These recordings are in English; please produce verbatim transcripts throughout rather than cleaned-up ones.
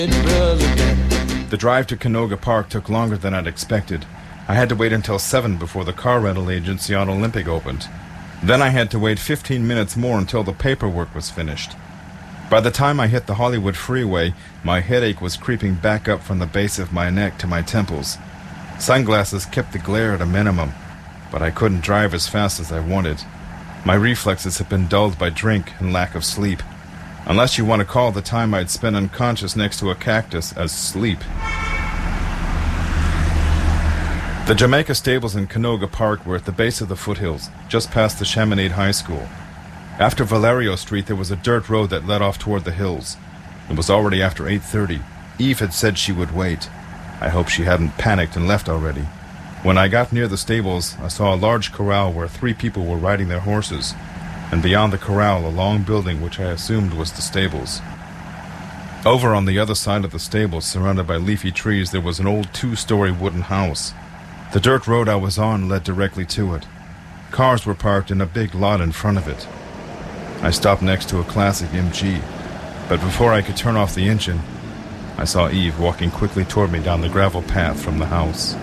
The drive to Canoga Park took longer than I'd expected. I had to wait until seven before the car rental agency on Olympic opened. Then I had to wait fifteen minutes more until the paperwork was finished. By the time I hit the Hollywood freeway, my headache was creeping back up from the base of my neck to my temples. Sunglasses kept the glare at a minimum, but I couldn't drive as fast as I wanted. My reflexes had been dulled by drink and lack of sleep, unless you want to call the time I'd spent unconscious next to a cactus as sleep. The Jamaica stables in Canoga Park were at the base of the foothills, just past the Chaminade High School. After Valerio Street, there was a dirt road that led off toward the hills. It was already after eight thirty. Eve had said she would wait. I hoped she hadn't panicked and left already. When I got near the stables, I saw a large corral where three people were riding their horses, and beyond the corral, a long building which I assumed was the stables. Over on the other side of the stables, surrounded by leafy trees, there was an old two-story wooden house. The dirt road I was on led directly to it. Cars were parked in a big lot in front of it. I stopped next to a classic M G, but before I could turn off the engine, I saw Eve walking quickly toward me down the gravel path from the house.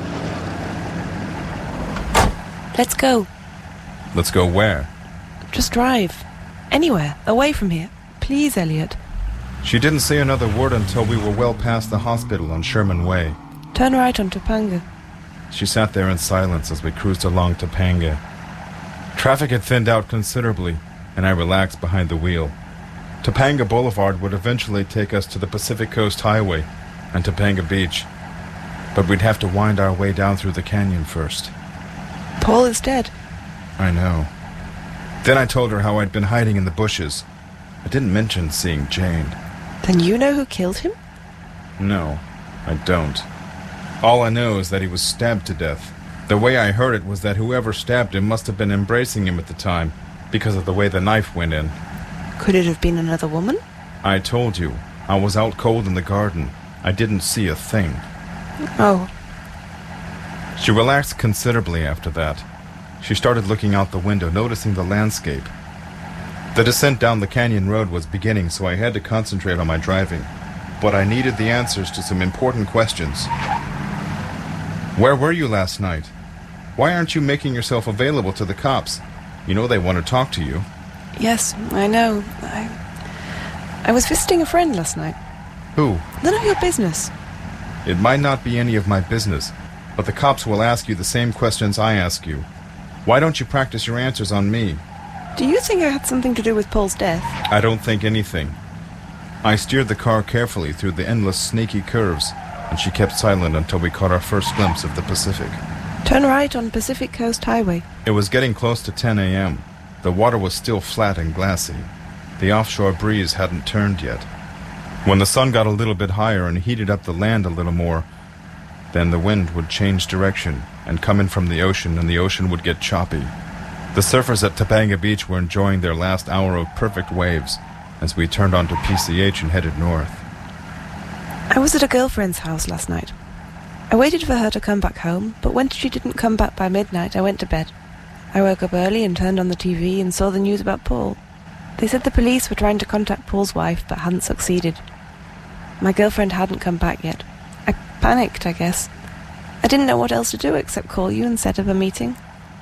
Let's go. Let's go where? Just drive. Anywhere, away from here. Please, Elliot. She didn't say another word until we were well past the hospital on Sherman Way. Turn right on Topanga. She sat there in silence as we cruised along Topanga. Traffic had thinned out considerably, and I relaxed behind the wheel. Topanga Boulevard would eventually take us to the Pacific Coast Highway and Topanga Beach, but we'd have to wind our way down through the canyon first. Paul is dead. I know. Then I told her how I'd been hiding in the bushes. I didn't mention seeing Jane. Then you know who killed him? No, I don't. All I know is that he was stabbed to death. The way I heard it was that whoever stabbed him must have been embracing him at the time, because of the way the knife went in. Could it have been another woman? I told you. I was out cold in the garden. I didn't see a thing. Oh. She relaxed considerably after that. She started looking out the window, noticing the landscape. The descent down the canyon road was beginning, so I had to concentrate on my driving. But I needed the answers to some important questions. Where were you last night? Why aren't you making yourself available to the cops? You know they want to talk to you. Yes, I know. I, I was visiting a friend last night. Who? None of your business. It might not be any of my business, but the cops will ask you the same questions I ask you. Why don't you practice your answers on me? Do you think I had something to do with Paul's death? I don't think anything. I steered the car carefully through the endless snaky curves, and she kept silent until we caught our first glimpse of the Pacific. Turn right on Pacific Coast Highway. It was getting close to ten a.m. The water was still flat and glassy. The offshore breeze hadn't turned yet. When the sun got a little bit higher and heated up the land a little more, then the wind would change direction and come in from the ocean, and the ocean would get choppy. The surfers at Topanga Beach were enjoying their last hour of perfect waves as we turned onto P C H and headed north. I was at a girlfriend's house last night. I waited for her to come back home, but when she didn't come back by midnight, I went to bed. I woke up early and turned on the T V and saw the news about Paul. They said the police were trying to contact Paul's wife, but hadn't succeeded. My girlfriend hadn't come back yet. I panicked, I guess. I didn't know what else to do except call you and set up a meeting.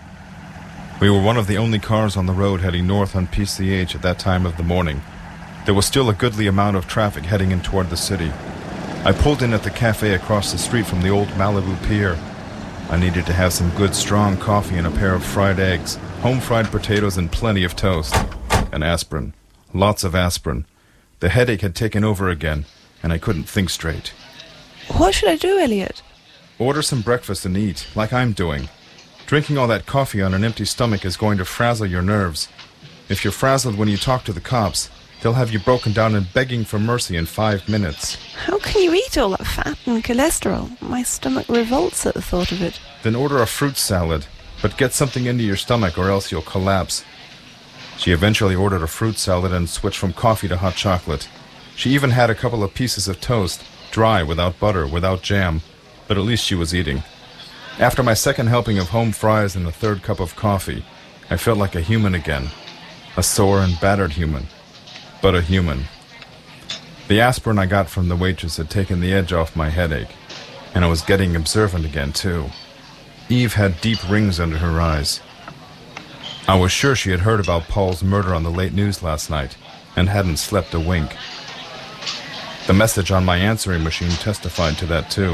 We were one of the only cars on the road heading north on P C H at that time of the morning. There was still a goodly amount of traffic heading in toward the city. I pulled in at the cafe across the street from the old Malibu Pier. I needed to have some good strong coffee and a pair of fried eggs, home-fried potatoes and plenty of toast. And aspirin. Lots of aspirin. The headache had taken over again, and I couldn't think straight. What should I do, Elliot? Order some breakfast and eat, like I'm doing. Drinking all that coffee on an empty stomach is going to frazzle your nerves. If you're frazzled when you talk to the cops, they'll have you broken down and begging for mercy in five minutes. How can you eat all that fat and cholesterol? My stomach revolts at the thought of it. Then order a fruit salad, but get something into your stomach or else you'll collapse. She eventually ordered a fruit salad and switched from coffee to hot chocolate. She even had a couple of pieces of toast, dry, without butter, without jam, but at least she was eating. After my second helping of home fries and the third cup of coffee, I felt like a human again. A sore and battered human, but a human. The aspirin I got from the waitress had taken the edge off my headache, and I was getting observant again, too. Eve had deep rings under her eyes. I was sure she had heard about Paul's murder on the late news last night, and hadn't slept a wink. The message on my answering machine testified to that, too.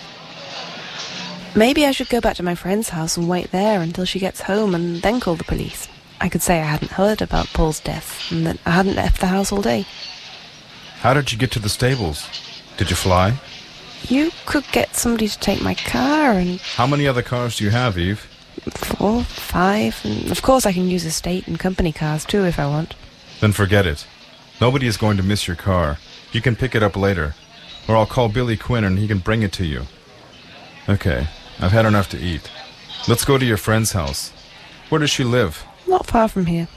Maybe I should go back to my friend's house and wait there until she gets home and then call the police. I could say I hadn't heard about Paul's death and that I hadn't left the house all day. How did you get to the stables? Did you fly? You could get somebody to take my car and... How many other cars do you have, Eve? Four, five, and of course I can use estate and company cars too if I want. Then forget it. Nobody is going to miss your car. You can pick it up later, or I'll call Billy Quinn and he can bring it to you. Okay, I've had enough to eat. Let's go to your friend's house. Where does she live? Not far from here.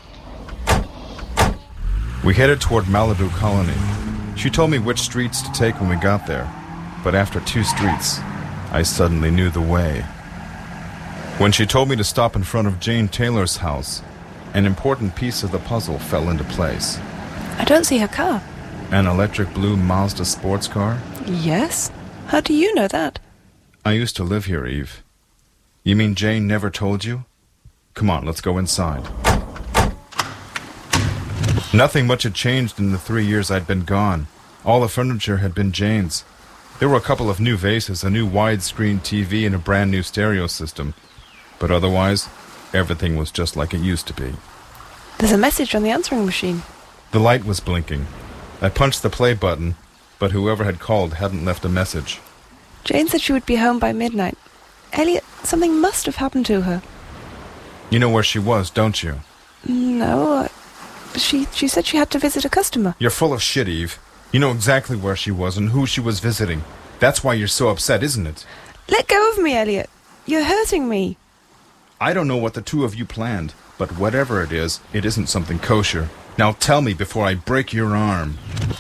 We headed toward Malibu Colony. She told me which streets to take when we got there, but after two streets, I suddenly knew the way. When she told me to stop in front of Jane Taylor's house, an important piece of the puzzle fell into place. I don't see her car. An electric blue Mazda sports car? Yes? How do you know that? I used to live here, Eve. You mean Jane never told you? Come on, let's go inside. Nothing much had changed in the three years I'd been gone. All the furniture had been Jane's. There were a couple of new vases, a new widescreen T V, and a brand new stereo system. But otherwise, everything was just like it used to be. There's a message on the answering machine. The light was blinking. I punched the play button, but whoever had called hadn't left a message. Jane said she would be home by midnight. Elliot, something must have happened to her. You know where she was, don't you? No, uh, she, she said she had to visit a customer. You're full of shit, Eve. You know exactly where she was and who she was visiting. That's why you're so upset, isn't it? Let go of me, Elliot. You're hurting me. I don't know what the two of you planned, but whatever it is, it isn't something kosher. Now tell me before I break your arm.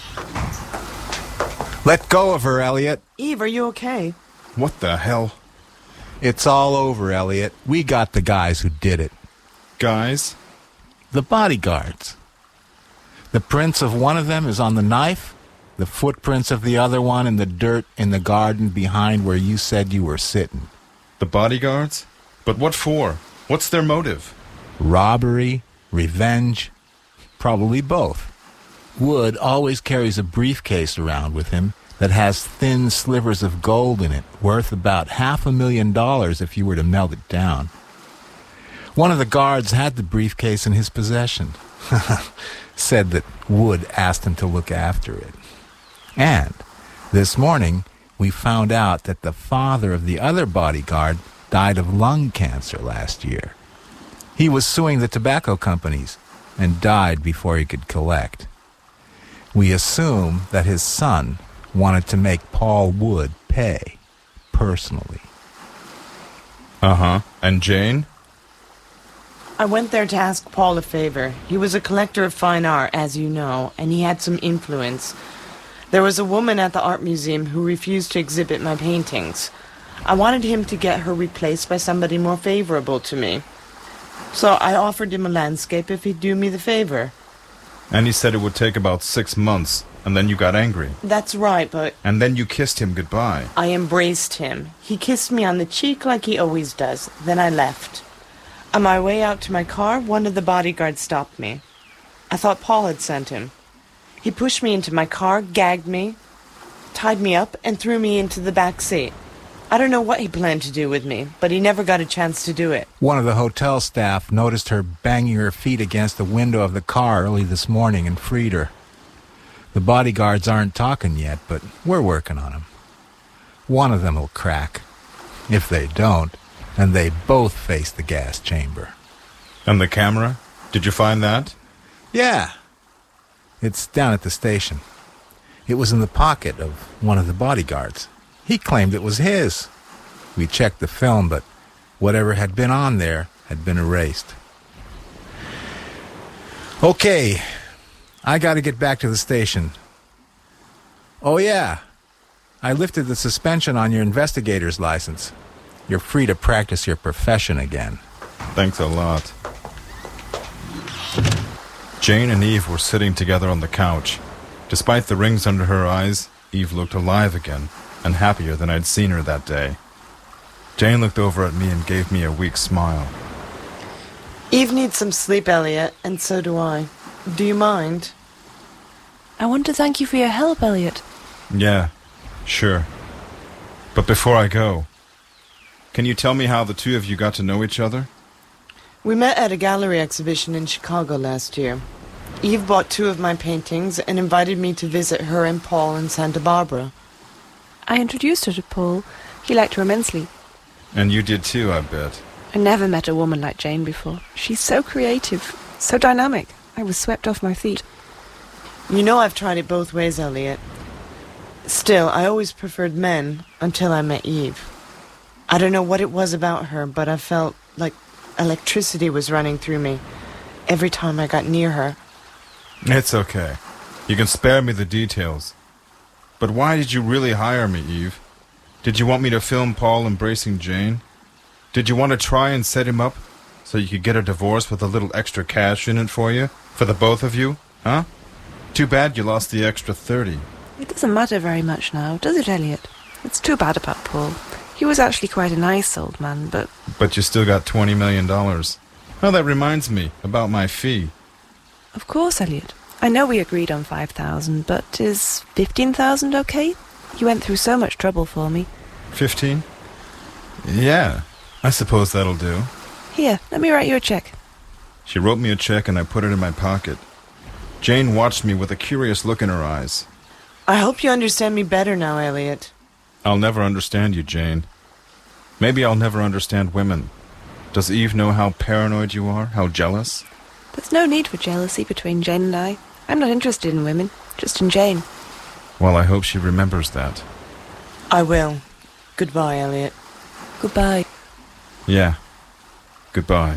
Let go of her, Elliot. Eve, are you okay? What the hell? It's all over, Elliot. We got the guys who did it. Guys? The bodyguards. The prints of one of them is on the knife, the footprints of the other one in the dirt in the garden behind where you said you were sitting. The bodyguards? But what for? What's their motive? Robbery, revenge, probably both. Wood always carries a briefcase around with him that has thin slivers of gold in it, worth about half a million dollars if you were to melt it down. One of the guards had the briefcase in his possession. Said that Wood asked him to look after it. And this morning, we found out that the father of the other bodyguard died of lung cancer last year. He was suing the tobacco companies and died before he could collect. We assume that his son wanted to make Paul Wood pay, personally. Uh-huh. And Jane? I went there to ask Paul a favor. He was a collector of fine art, as you know, and he had some influence. There was a woman at the art museum who refused to exhibit my paintings. I wanted him to get her replaced by somebody more favorable to me. So I offered him a landscape if he'd do me the favor. And he said it would take about six months, and then you got angry. That's right, but... And then you kissed him goodbye. I embraced him. He kissed me on the cheek like he always does. Then I left. On my way out to my car, one of the bodyguards stopped me. I thought Paul had sent him. He pushed me into my car, gagged me, tied me up, and threw me into the back seat. I don't know what he planned to do with me, but he never got a chance to do it. One of the hotel staff noticed her banging her feet against the window of the car early this morning and freed her. The bodyguards aren't talking yet, but we're working on them. One of them will crack. If they don't, then they both face the gas chamber. And the camera? Did you find that? Yeah. It's down at the station. It was in the pocket of one of the bodyguards. He claimed it was his. We checked the film, but whatever had been on there had been erased. Okay, I gotta get back to the station. Oh yeah, I lifted the suspension on your investigator's license. You're free to practice your profession again. Thanks a lot. Jane and Eve were sitting together on the couch. Despite the rings under her eyes, Eve looked alive again, and happier than I'd seen her that day. Jane looked over at me and gave me a weak smile. Eve needs some sleep, Elliot, and so do I. Do you mind? I want to thank you for your help, Elliot. Yeah, sure. But before I go, can you tell me how the two of you got to know each other? We met at a gallery exhibition in Chicago last year. Eve bought two of my paintings and invited me to visit her and Paul in Santa Barbara. I introduced her to Paul. He liked her immensely. And you did too, I bet. I never met a woman like Jane before. She's so creative, so dynamic. I was swept off my feet. You know I've tried it both ways, Elliot. Still, I always preferred men until I met Eve. I don't know what it was about her, but I felt like electricity was running through me every time I got near her. It's okay. You can spare me the details. But why did you really hire me, Eve? Did you want me to film Paul embracing Jane? Did you want to try and set him up so you could get a divorce with a little extra cash in it for you? For the both of you? Huh? Too bad you lost the extra thirty. It doesn't matter very much now, does it, Elliot? It's too bad about Paul. He was actually quite a nice old man, but... But you still got twenty million dollars. Oh, that reminds me about my fee. Of course, Elliot. I know we agreed on five thousand, but is fifteen thousand okay? You went through so much trouble for me. Fifteen? Yeah, I suppose that'll do. Here, let me write you a check. She wrote me a check and I put it in my pocket. Jane watched me with a curious look in her eyes. I hope you understand me better now, Elliot. I'll never understand you, Jane. Maybe I'll never understand women. Does Eve know how paranoid you are? How jealous? There's no need for jealousy between Jane and I. I'm not interested in women, just in Jane. Well, I hope she remembers that. I will. Goodbye, Elliot. Goodbye. Yeah. Goodbye.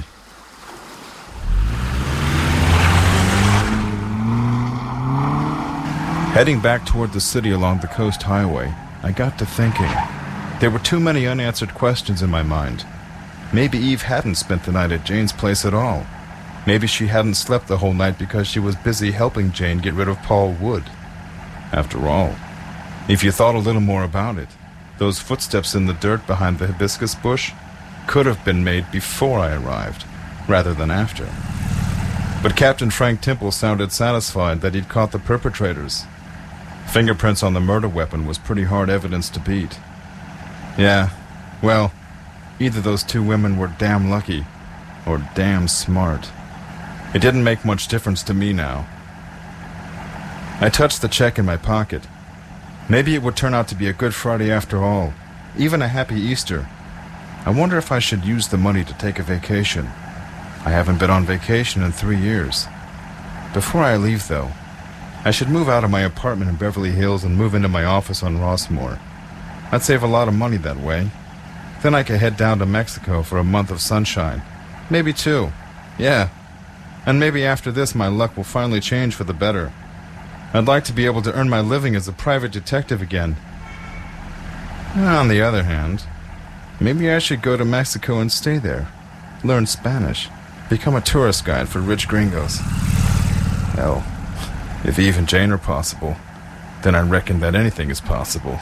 Heading back toward the city along the coast highway, I got to thinking. There were too many unanswered questions in my mind. Maybe Eve hadn't spent the night at Jane's place at all. Maybe she hadn't slept the whole night because she was busy helping Jane get rid of Paul Wood. After all, if you thought a little more about it, those footsteps in the dirt behind the hibiscus bush could have been made before I arrived, rather than after. But Captain Frank Temple sounded satisfied that he'd caught the perpetrators. Fingerprints on the murder weapon was pretty hard evidence to beat. Yeah, well, either those two women were damn lucky, or damn smart. It didn't make much difference to me now. I touched the check in my pocket. Maybe it would turn out to be a Good Friday after all, even a happy Easter. I wonder if I should use the money to take a vacation. I haven't been on vacation in three years. Before I leave, though, I should move out of my apartment in Beverly Hills and move into my office on Rossmore. I'd save a lot of money that way. Then I could head down to Mexico for a month of sunshine. Maybe two. Yeah. And maybe after this my luck will finally change for the better. I'd like to be able to earn my living as a private detective again. On the other hand, maybe I should go to Mexico and stay there. Learn Spanish. Become a tourist guide for rich gringos. Hell, if Eve and Jane are possible, then I reckon that anything is possible.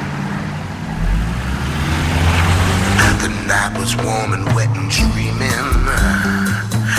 The night was warm and wet and dreaming.